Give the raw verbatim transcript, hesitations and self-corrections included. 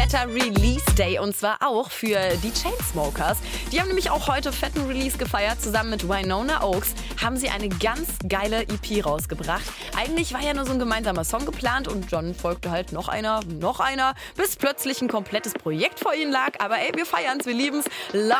fetter Release Day und zwar auch für die Chainsmokers. Die haben nämlich auch heute fetten Release gefeiert. Zusammen mit Winona Oaks haben sie eine ganz geile E P rausgebracht. Eigentlich war ja nur so ein gemeinsamer Song geplant und dann folgte halt noch einer, noch einer, bis plötzlich ein komplettes Projekt vor ihnen lag. Aber ey, wir feiern's, wir lieben's. Love